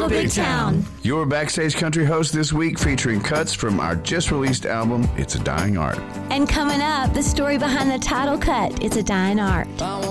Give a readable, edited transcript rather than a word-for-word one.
Little Big Town. Your Backstage Country host this week, featuring cuts from our just-released album, It's a Dying Art. And coming up, the story behind the title cut, It's a Dying Art.